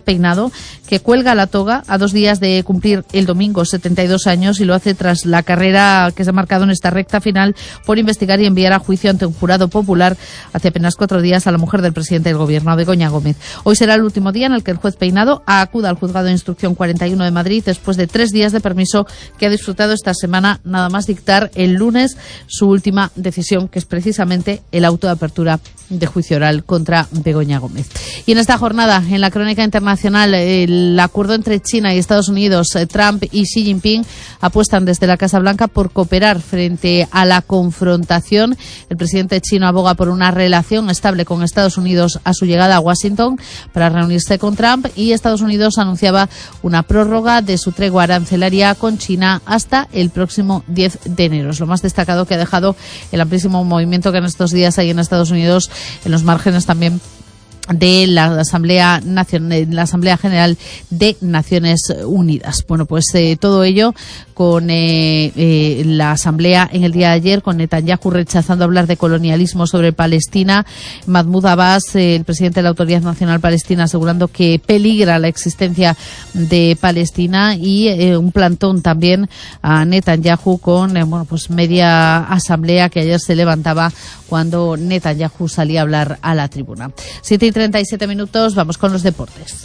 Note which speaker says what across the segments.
Speaker 1: Peinado, que cuelga la toga a 2 días de cumplir el domingo 72 años y lo hace tras la carrera que se ha marcado en esta recta final por investigar y enviar a juicio ante un jurado popular hace apenas 4 días a la mujer del presidente del Gobierno, a Begoña Gómez. Hoy será el último día en el que el juez Peinado acuda al Juzgado de Instrucción 41 de Madrid después de 3 días de permiso que ha disfrutado esta semana, nada más dictar el lunes su última decisión, que es precisamente el auto de apertura de juicio oral contra Begoña Gómez. Y en esta jornada, en la crónica internacional, el acuerdo entre China y Estados Unidos, Trump y Xi Jinping apuestan desde la Casa Blanca por cooperar frente a la confrontación. El presidente chino aboga por una relación estable con Estados Unidos a su llegada a Washington para reunirse con Trump, y Estados Unidos anunciaba una prórroga de su tregua arancelaria con China hasta el próximo 10 de enero. Es lo más destacado que ha dejado el amplísimo movimiento que en estos días hay en Estados Unidos, en los márgenes también de la Asamblea General de Naciones Unidas. Bueno, pues todo ello con la Asamblea en el día de ayer, con Netanyahu rechazando hablar de colonialismo sobre Palestina, Mahmoud Abbas, el presidente de la Autoridad Nacional Palestina, asegurando que peligra la existencia de Palestina, y un plantón también a Netanyahu con pues media asamblea que ayer se levantaba cuando Netanyahu salía a hablar a la tribuna. 7:37 minutos, vamos con los deportes.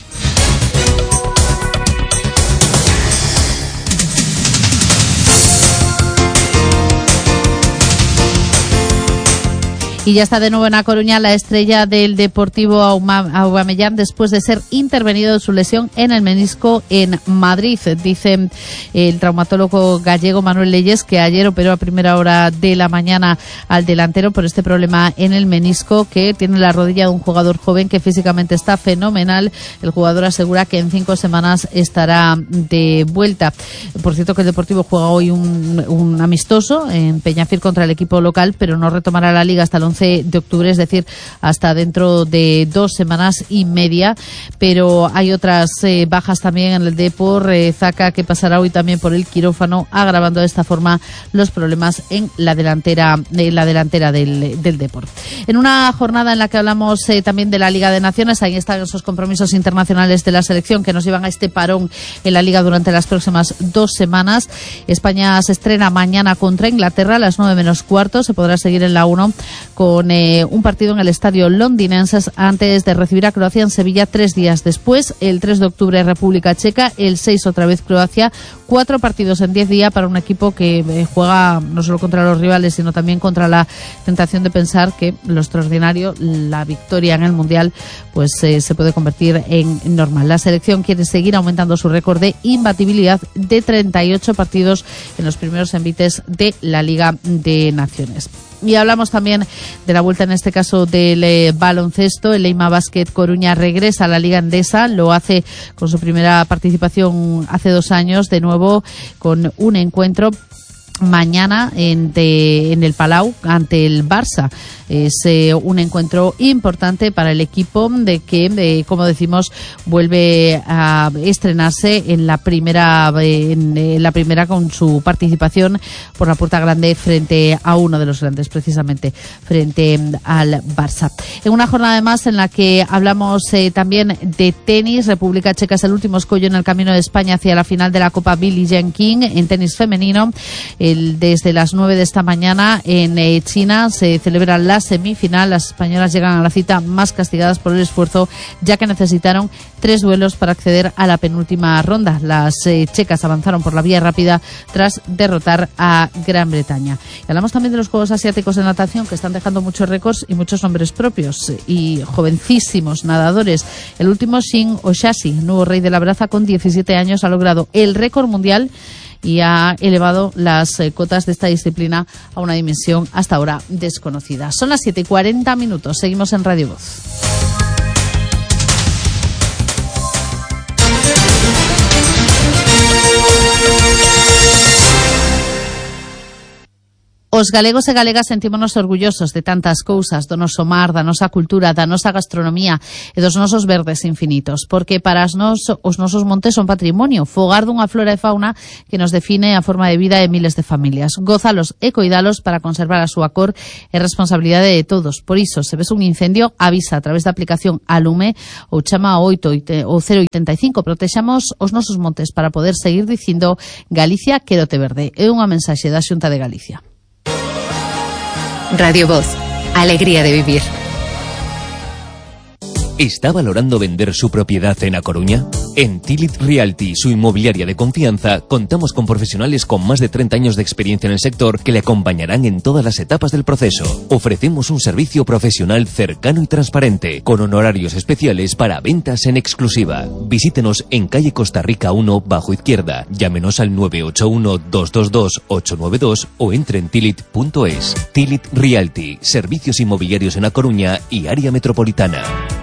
Speaker 1: Y ya está de nuevo en A Coruña la estrella del Deportivo Aubameyang, después de ser intervenido de su lesión en el menisco en Madrid. Dice el traumatólogo gallego Manuel Leyes que ayer operó a primera hora de la mañana al delantero por este problema en el menisco que tiene la rodilla de un jugador joven que físicamente está fenomenal. El jugador asegura que en 5 semanas estará de vuelta. Por cierto, que el Deportivo juega hoy un amistoso en Peñafil contra el equipo local, pero no retomará la liga hasta el 11 de octubre, es decir, hasta dentro de 2 semanas y media. Pero hay otras bajas también en el Depor. Zaca, que pasará hoy también por el quirófano, agravando de esta forma los problemas en la delantera del Depor. En una jornada en la que hablamos también de la Liga de Naciones, ahí están esos compromisos internacionales de la selección que nos llevan a este parón en la Liga durante las próximas 2 semanas. España se estrena mañana contra Inglaterra a las 9:15. Se podrá seguir en la 1 con un partido en el estadio londinenses antes de recibir a Croacia en Sevilla 3 días después. El 3 de octubre República Checa, el 6 otra vez Croacia. 4 partidos en 10 días para un equipo que juega no solo contra los rivales, sino también contra la tentación de pensar que lo extraordinario, la victoria en el Mundial, pues se puede convertir en normal. La selección quiere seguir aumentando su récord de imbatibilidad de 38 partidos en los primeros envites de la Liga de Naciones. Y hablamos también de la vuelta, en este caso, del baloncesto. El Leima Basket Coruña regresa a la Liga Endesa. Lo hace con su primera participación hace 2 años, de nuevo con un encuentro mañana en el Palau ante el Barça. Es un encuentro importante para el equipo de que, como decimos, vuelve a estrenarse en la primera con su participación por la puerta grande frente a uno de los grandes, precisamente frente al Barça. En una jornada además en la que hablamos también de tenis. República Checa es el último escollo en el camino de España hacia la final de la Copa Billie Jean King en tenis femenino. Desde las 9 de esta mañana en China se celebra la semifinal. Las españolas llegan a la cita más castigadas por el esfuerzo, ya que necesitaron 3 duelos para acceder a la penúltima ronda. Las checas avanzaron por la vía rápida tras derrotar a Gran Bretaña. Y hablamos también de los Juegos Asiáticos de Natación, que están dejando muchos récords y muchos nombres propios y jovencísimos nadadores. El último, Shin Oshashi, nuevo rey de la braza con 17 años, ha logrado el récord mundial y ha elevado las cotas de esta disciplina a una dimensión hasta ahora desconocida. Son las 7:40. Seguimos en Radio Voz. Os galegos e galegas sentímonos orgullosos de tantas cousas, do noso mar, da nosa cultura, da nosa gastronomía e dos nosos verdes infinitos, porque para os nosos montes son patrimonio, fogar dunha flora e fauna que nos define a forma de vida de miles de familias. Gózalos e coidalos para conservar a súa cor e responsabilidade de todos. Por iso, se ves un incendio, avisa a través da aplicación Alume ou chama ao 085. Protexamos os nosos montes para poder seguir dicindo Galicia, quérote verde. É unha mensaxe da Xunta de Galicia.
Speaker 2: Radio Voz, alegría de vivir.
Speaker 3: ¿Está valorando vender su propiedad en A Coruña? En Tilit Realty, su inmobiliaria de confianza, contamos con profesionales con más de 30 años de experiencia en el sector que le acompañarán en todas las etapas del proceso. Ofrecemos un servicio profesional cercano y transparente, con honorarios especiales para ventas en exclusiva. Visítenos en calle Costa Rica 1, bajo izquierda. Llámenos al 981-222-892 o entre en tilit.es. Tilit Realty, servicios inmobiliarios en A Coruña y área metropolitana.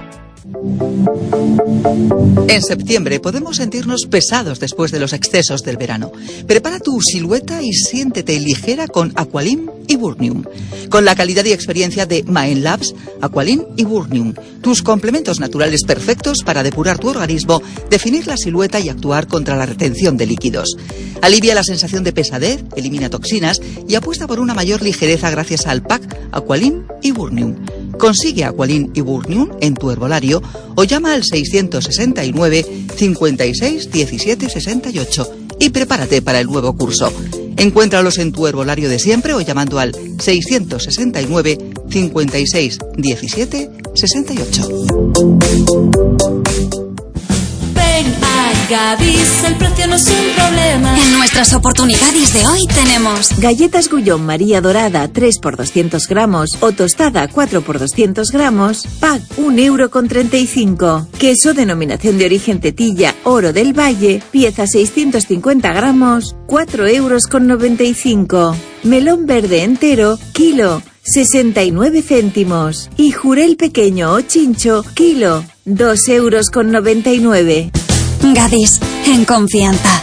Speaker 4: En septiembre podemos sentirnos pesados después de los excesos del verano. Prepara tu silueta y siéntete ligera con Aqualim y Burnium. Con la calidad y experiencia de Maen Labs, Aqualim y Burnium, tus complementos naturales perfectos para depurar tu organismo, definir la silueta y actuar contra la retención de líquidos. Alivia la sensación de pesadez, elimina toxinas y apuesta por una mayor ligereza gracias al pack Aqualim y Burnium. Consigue Aqualim y Burnium en tu herbolario o llama al 669 56 17 68 y prepárate para el nuevo curso. Encuéntralos en tu herbolario de siempre o llamando al 669 56 17 68.
Speaker 5: Ven a Gadis, el precio no es un problema.
Speaker 6: En nuestras oportunidades de hoy tenemos
Speaker 7: galletas Gullón María Dorada 3 por 200 gramos o tostada 4 por 200 gramos, pack 1,35 €. Queso denominación de origen Tetilla Oro del Valle, pieza 650 gramos, 4,95 €. Melón verde entero, kilo, 69 céntimos. Y jurel pequeño o chincho, kilo, 2,99 €.
Speaker 6: Gadis, en confianza.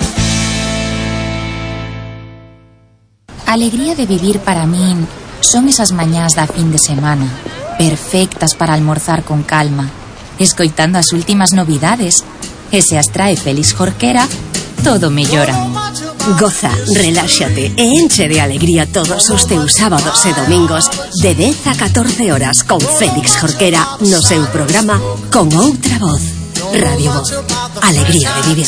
Speaker 8: Alegría de vivir para min son esas mañás da fin de semana, perfectas para almorzar con calma, escoitando as últimas novidades, e se as trae Félix Jorquera, todo mellora.
Speaker 9: Goza, reláxate e enche de alegría todos os teus sábados e domingos de 10 a 14 horas con Félix Jorquera no seu programa Con Outra Voz. Radio Voz, alegría de vivir.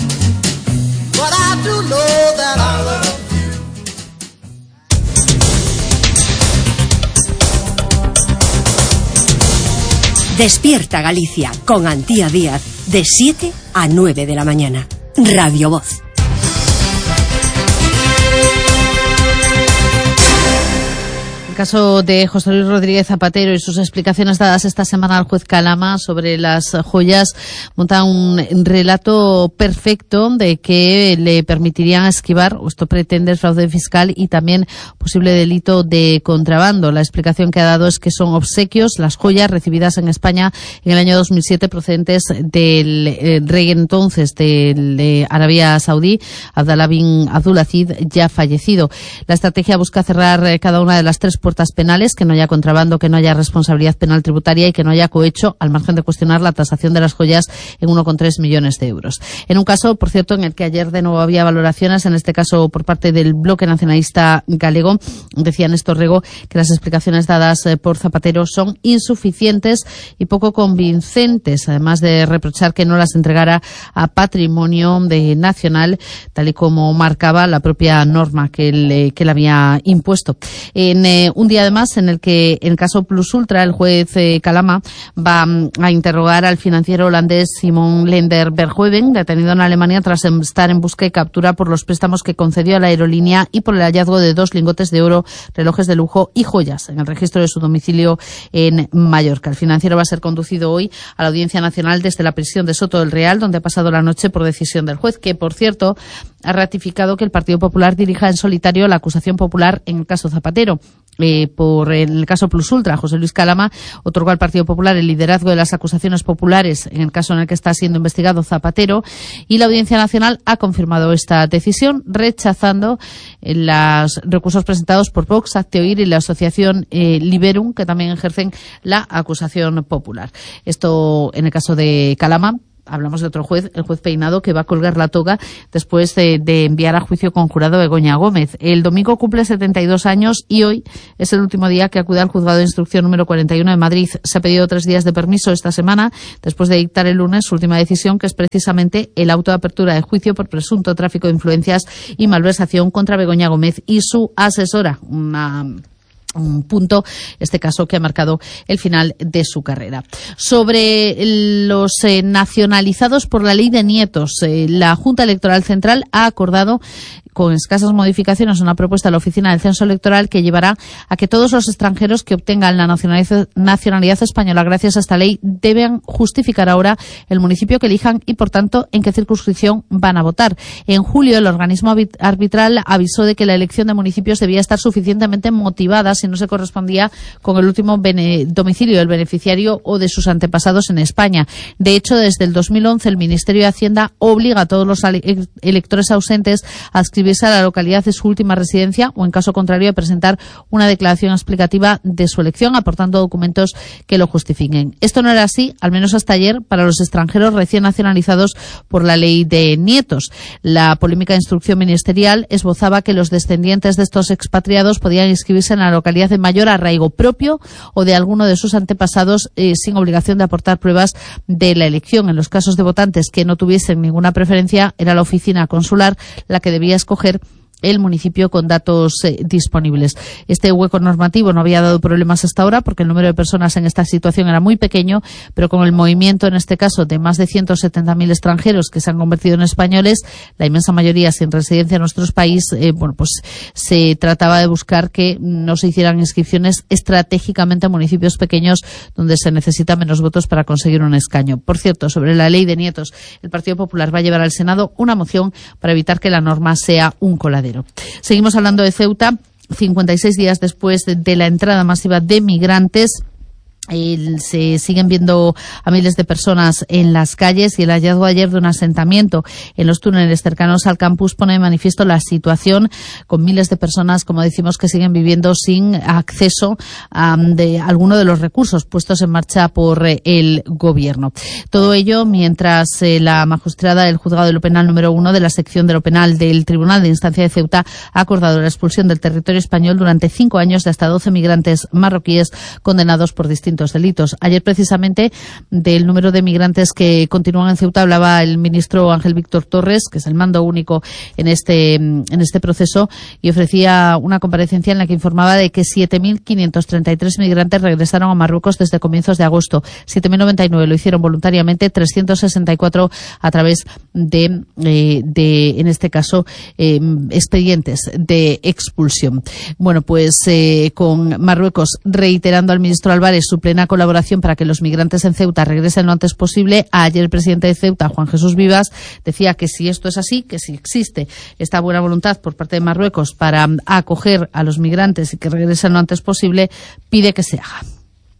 Speaker 9: Despierta Galicia con Antía Díaz de 7 a 9 de la mañana. Radio Voz.
Speaker 1: El caso de José Luis Rodríguez Zapatero y sus explicaciones dadas esta semana al juez Calama sobre las joyas monta un relato perfecto de que le permitirían esquivar, o esto pretende, el fraude fiscal y también posible delito de contrabando. La explicación que ha dado es que son obsequios, las joyas recibidas en España en el año 2007 procedentes del rey entonces de Arabia Saudí, Abdallah bin Abdulaziz, ya fallecido. La estrategia busca cerrar cada una de las tres puertas penales, que no haya contrabando, que no haya responsabilidad penal tributaria y que no haya cohecho, al margen de cuestionar la tasación de las joyas en 1,3 millones de euros. En un caso, por cierto, en el que ayer de nuevo había valoraciones, en este caso por parte del Bloque Nacionalista Galego, decía Néstor Rego que las explicaciones dadas por Zapatero son insuficientes y poco convincentes, además de reprochar que no las entregara a patrimonio nacional, tal y como marcaba la propia norma que le había impuesto. En un día además en el que en el caso Plus Ultra el juez Calama va a interrogar al financiero holandés Simon Lender Verhoeven, detenido en Alemania tras estar en busca y captura por los préstamos que concedió a la aerolínea y por el hallazgo de 2 lingotes de oro, relojes de lujo y joyas en el registro de su domicilio en Mallorca. El financiero va a ser conducido hoy a la Audiencia Nacional desde la prisión de Soto del Real, donde ha pasado la noche por decisión del juez, que por cierto ha ratificado que el Partido Popular dirija en solitario la acusación popular en el caso Zapatero. por el caso Plus Ultra. José Luis Calama otorgó al Partido Popular el liderazgo de las acusaciones populares en el caso en el que está siendo investigado Zapatero, y la Audiencia Nacional ha confirmado esta decisión, rechazando los recursos presentados por Vox, Hazte Oír y la asociación Liberum, que también ejercen la acusación popular. Esto en el caso de Calama. Hablamos de otro juez, el juez Peinado, que va a colgar la toga después de enviar a juicio conjurado a Begoña Gómez. El domingo cumple 72 años y hoy es el último día que acude al juzgado de instrucción número 41 de Madrid. Se ha pedido 3 días de permiso esta semana, después de dictar el lunes su última decisión, que es precisamente el auto de apertura de juicio por presunto tráfico de influencias y malversación contra Begoña Gómez y su asesora. Un punto, este caso, que ha marcado el final de su carrera. Sobre los nacionalizados por la ley de nietos, la Junta Electoral Central ha acordado con escasas modificaciones una propuesta de la Oficina del Censo Electoral que llevará a que todos los extranjeros que obtengan la nacionalidad española gracias a esta ley deben justificar ahora el municipio que elijan y, por tanto, en qué circunscripción van a votar. En julio, el organismo arbitral avisó de que la elección de municipios debía estar suficientemente motivada si no se correspondía con el último domicilio del beneficiario o de sus antepasados en España. De hecho, desde el 2011, el Ministerio de Hacienda obliga a todos los electores ausentes a adscribirse a la localidad de su última residencia o, en caso contrario, a presentar una declaración explicativa de su elección, aportando documentos que lo justifiquen. Esto no era así, al menos hasta ayer, para los extranjeros recién nacionalizados por la ley de nietos. La polémica instrucción ministerial esbozaba que los descendientes de estos expatriados podían inscribirse en la localidad de mayor arraigo propio o de alguno de sus antepasados sin obligación de aportar pruebas de la elección. En los casos de votantes que no tuviesen ninguna preferencia, era la oficina consular la que debía escoger el municipio con datos disponibles. Este hueco normativo no había dado problemas hasta ahora porque el número de personas en esta situación era muy pequeño, pero con el movimiento, en este caso, de más de 170.000 extranjeros que se han convertido en españoles, la inmensa mayoría sin residencia en nuestro país, se trataba de buscar que no se hicieran inscripciones estratégicamente a municipios pequeños donde se necesitan menos votos para conseguir un escaño. Por cierto, sobre la ley de nietos, el Partido Popular va a llevar al Senado una moción para evitar que la norma sea un coladero. Seguimos hablando de Ceuta. 56 días después de la entrada masiva de migrantes, se siguen viendo a miles de personas en las calles, y el hallazgo ayer de un asentamiento en los túneles cercanos al campus pone de manifiesto la situación, con miles de personas, como decimos, que siguen viviendo sin acceso de alguno de los recursos puestos en marcha por el gobierno. Todo ello mientras la magistrada del Juzgado de lo Penal número 1 de la sección de lo penal del Tribunal de Instancia de Ceuta ha acordado la expulsión del territorio español durante 5 años de hasta 12 migrantes marroquíes condenados por distintos delitos. Ayer, precisamente, del número de migrantes que continúan en Ceuta hablaba el ministro Ángel Víctor Torres, que es el mando único en este proceso, y ofrecía una comparecencia en la que informaba de que 7.533 migrantes regresaron a Marruecos desde comienzos de agosto. 7.099 lo hicieron voluntariamente, 364 a través de en este caso, expedientes de expulsión. Bueno, pues con Marruecos reiterando al ministro Álvarez su plena colaboración para que los migrantes en Ceuta regresen lo antes posible. Ayer el presidente de Ceuta, Juan Jesús Vivas, decía que si esto es así, que si existe esta buena voluntad por parte de Marruecos para acoger a los migrantes y que regresen lo antes posible, pide que se haga.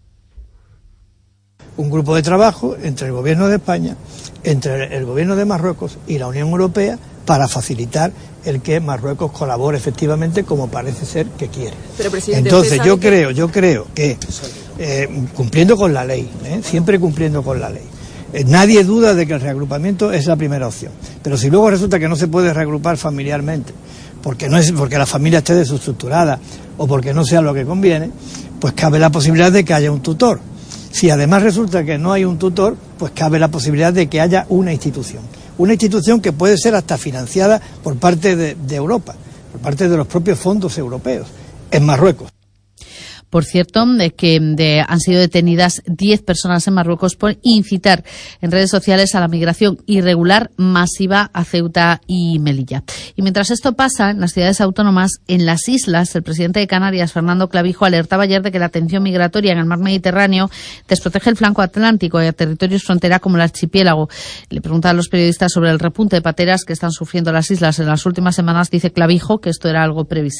Speaker 10: Un grupo de trabajo entre el gobierno de España, entre el gobierno de Marruecos y la Unión Europea para facilitar el que Marruecos colabore efectivamente como parece ser que quiere. Pero, presidente, entonces yo creo que cumpliendo con la ley, siempre cumpliendo con la ley, nadie duda de que el reagrupamiento es la primera opción, pero si luego resulta que no se puede reagrupar familiarmente porque la familia esté desestructurada o porque no sea lo que conviene, pues cabe la posibilidad de que haya un tutor. Si además resulta que no hay un tutor, pues cabe la posibilidad de que haya una institución que puede ser hasta financiada por parte de Europa, por parte de los propios fondos europeos, en Marruecos.
Speaker 1: Por cierto, que han sido detenidas 10 personas en Marruecos por incitar en redes sociales a la migración irregular masiva a Ceuta y Melilla. Y mientras esto pasa, en las ciudades autónomas, en las islas, el presidente de Canarias, Fernando Clavijo, alertaba ayer de que la tensión migratoria en el mar Mediterráneo desprotege el flanco atlántico y a territorios frontera como el archipiélago. Le preguntaba a los periodistas sobre el repunte de pateras que están sufriendo las islas en las últimas semanas. Dice Clavijo que esto era algo previsible.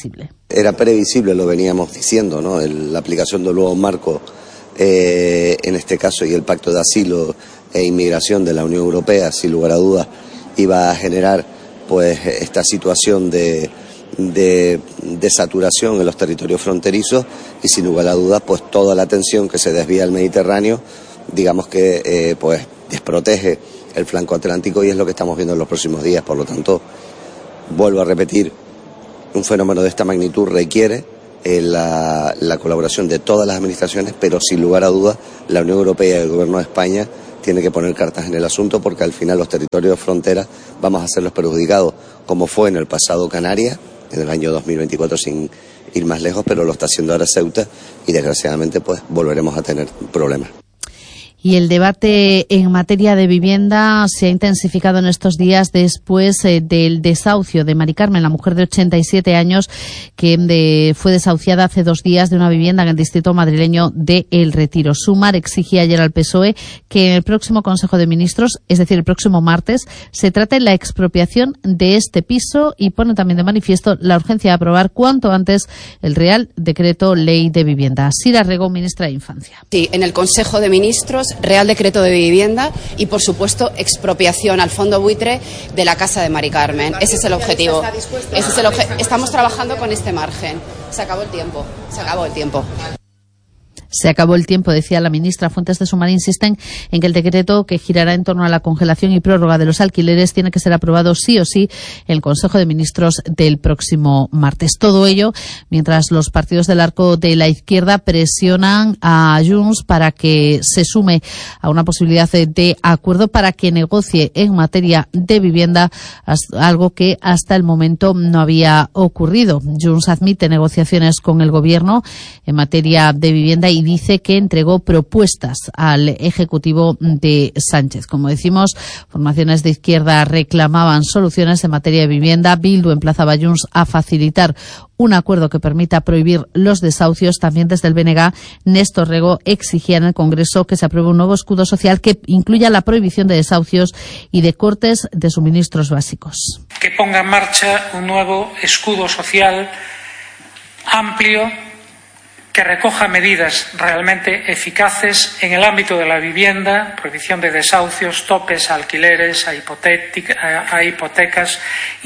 Speaker 11: Era previsible, lo veníamos diciendo, ¿no? La aplicación del nuevo marco, en este caso, y el Pacto de Asilo e Inmigración de la Unión Europea, sin lugar a dudas, iba a generar pues esta situación de saturación en los territorios fronterizos y sin lugar a dudas pues toda la atención que se desvía al Mediterráneo, digamos que pues desprotege el flanco atlántico y es lo que estamos viendo en los próximos días. Por lo tanto, vuelvo a repetir, un fenómeno de esta magnitud requiere la colaboración de todas las administraciones, pero sin lugar a dudas la Unión Europea y el Gobierno de España tiene que poner cartas en el asunto, porque al final los territorios de frontera vamos a ser los perjudicados, como fue en el pasado Canarias, en el año 2024, sin ir más lejos, pero lo está haciendo ahora Ceuta y desgraciadamente pues volveremos a tener problemas.
Speaker 1: Y el debate en materia de vivienda se ha intensificado en estos días después del desahucio de Mari Carmen, la mujer de 87 años que fue desahuciada hace 2 días de una vivienda en el distrito madrileño de El Retiro. Sumar exigía ayer al PSOE que en el próximo Consejo de Ministros, es decir, el próximo martes, se trate la expropiación de este piso y pone también de manifiesto la urgencia de aprobar cuanto antes el Real Decreto Ley de Vivienda. Sira Rego, ministra de Infancia.
Speaker 12: Sí, en el Consejo de Ministros, Real Decreto de Vivienda y, por supuesto, expropiación al fondo buitre de la casa de Mari Carmen. Ese es el objetivo. Estamos trabajando con este margen. Se acabó el tiempo.
Speaker 1: Se acabó el tiempo, decía la ministra. Fuentes de Sumar insisten en que el decreto, que girará en torno a la congelación y prórroga de los alquileres, tiene que ser aprobado sí o sí en el Consejo de Ministros del próximo martes. Todo ello mientras los partidos del arco de la izquierda presionan a Junts para que se sume a una posibilidad de acuerdo para que negocie en materia de vivienda, algo que hasta el momento no había ocurrido. Junts admite negociaciones con el Gobierno en materia de vivienda y dice que entregó propuestas al Ejecutivo de Sánchez. Como decimos, formaciones de izquierda reclamaban soluciones en materia de vivienda. Bildu emplazaba a Junts a facilitar un acuerdo que permita prohibir los desahucios. También desde el BNG, Néstor Rego exigía en el Congreso que se apruebe un nuevo escudo social que incluya la prohibición de desahucios y de cortes de suministros básicos.
Speaker 13: Que ponga en marcha un nuevo escudo social amplio que recoja medidas realmente eficaces en el ámbito de la vivienda, prohibición de desahucios, topes a alquileres, a hipotecas,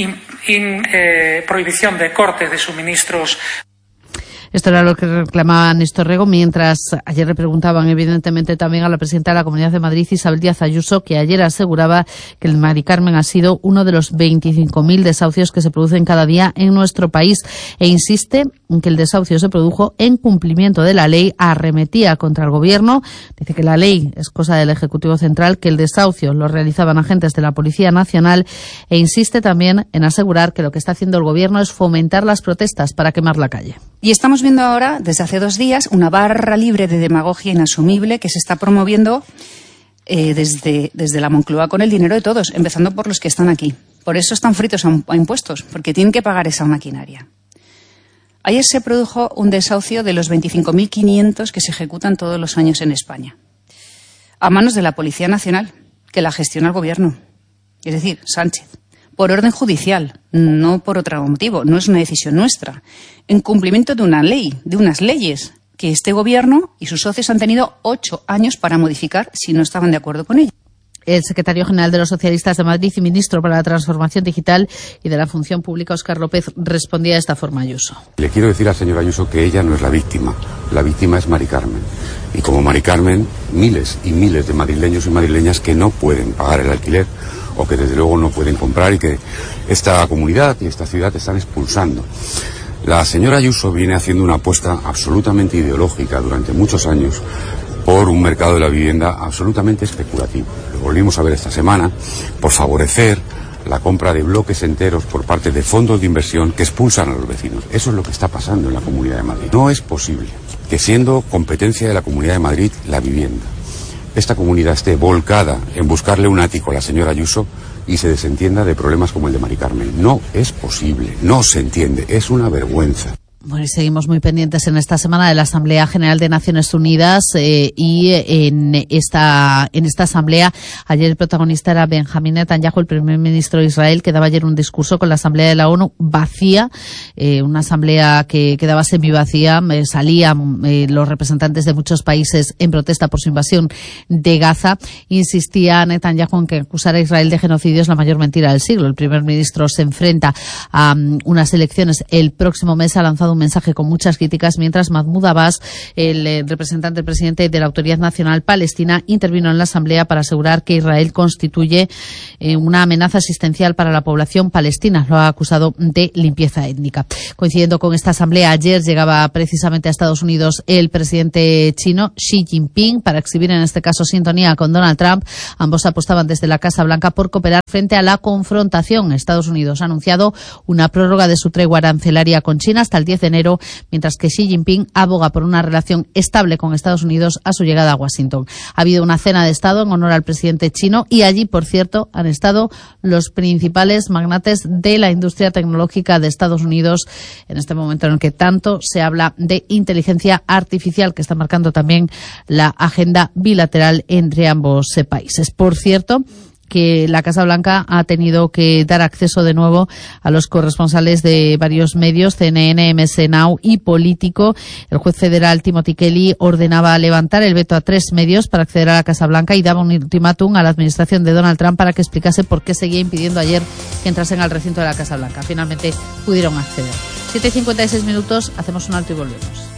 Speaker 13: prohibición de cortes de suministros.
Speaker 1: Esto era lo que reclamaba Néstor Rego, mientras ayer le preguntaban evidentemente también a la presidenta de la Comunidad de Madrid, Isabel Díaz Ayuso, que ayer aseguraba que el Mari Carmen ha sido uno de los 25.000 desahucios que se producen cada día en nuestro país, e insiste en que el desahucio se produjo en cumplimiento de la ley. Arremetía contra el Gobierno, dice que la ley es cosa del Ejecutivo Central, que el desahucio lo realizaban agentes de la Policía Nacional, e insiste también en asegurar que lo que está haciendo el Gobierno es fomentar las protestas para quemar la calle.
Speaker 14: Y estamos viendo ahora, desde hace 2 días, una barra libre de demagogia inasumible que se está promoviendo desde la Moncloa con el dinero de todos, empezando por los que están aquí. Por eso están fritos a impuestos, porque tienen que pagar esa maquinaria. Ayer se produjo un desahucio de los 25.500 que se ejecutan todos los años en España, a manos de la Policía Nacional, que la gestiona el Gobierno, es decir, Sánchez. Por orden judicial, no por otro motivo, no es una decisión nuestra, en cumplimiento de una ley, de unas leyes que este Gobierno y sus socios han tenido 8 años para modificar si no estaban de acuerdo con ello.
Speaker 1: El secretario general de los Socialistas de Madrid y ministro para la Transformación Digital y de la Función Pública, Óscar López, respondía de esta forma a Ayuso.
Speaker 15: Le quiero decir al señor Ayuso que ella no es la víctima es Mari Carmen. Y como Mari Carmen, miles y miles de madrileños y madrileñas que no pueden pagar el alquiler o que desde luego no pueden comprar y que esta comunidad y esta ciudad están expulsando. La señora Ayuso viene haciendo una apuesta absolutamente ideológica durante muchos años por un mercado de la vivienda absolutamente especulativo. Lo volvimos a ver esta semana por favorecer la compra de bloques enteros por parte de fondos de inversión que expulsan a los vecinos. Eso es lo que está pasando en la Comunidad de Madrid. No es posible que, siendo competencia de la Comunidad de Madrid la vivienda, esta comunidad esté volcada en buscarle un ático a la señora Ayuso y se desentienda de problemas como el de Mari Carmen. No es posible, no se entiende, es una vergüenza.
Speaker 1: Bueno, y seguimos muy pendientes en esta semana de la Asamblea General de Naciones Unidas y en esta asamblea ayer el protagonista era Benjamín Netanyahu, el primer ministro de Israel, que daba ayer un discurso con la Asamblea de la ONU vacía, una asamblea que quedaba semivacía. Salían los representantes de muchos países en protesta por su invasión de Gaza. Insistía Netanyahu en que acusar a Israel de genocidio es la mayor mentira del siglo. El primer ministro se enfrenta a unas elecciones el próximo mes. Ha lanzado un mensaje con muchas críticas, mientras Mahmoud Abbas, el representante del presidente de la Autoridad Nacional Palestina, intervino en la Asamblea para asegurar que Israel constituye una amenaza existencial para la población palestina. Lo ha acusado de limpieza étnica. Coincidiendo con esta Asamblea, ayer llegaba precisamente a Estados Unidos el presidente chino Xi Jinping para exhibir en este caso sintonía con Donald Trump. Ambos apostaban desde la Casa Blanca por cooperar frente a la confrontación. Estados Unidos ha anunciado una prórroga de su tregua arancelaria con China hasta el 10 de enero, mientras que Xi Jinping aboga por una relación estable con Estados Unidos a su llegada a Washington. Ha habido una cena de Estado en honor al presidente chino y allí, por cierto, han estado los principales magnates de la industria tecnológica de Estados Unidos en este momento en el que tanto se habla de inteligencia artificial, que está marcando también la agenda bilateral entre ambos países. Por cierto, que la Casa Blanca ha tenido que dar acceso de nuevo a los corresponsales de varios medios, CNN, MS Now y Político. El juez federal Timothy Kelly ordenaba levantar el veto a 3 medios para acceder a la Casa Blanca y daba un ultimátum a la administración de Donald Trump para que explicase por qué seguía impidiendo ayer que entrasen al recinto de la Casa Blanca. Finalmente pudieron acceder. 7:56 minutos, hacemos un alto y volvemos.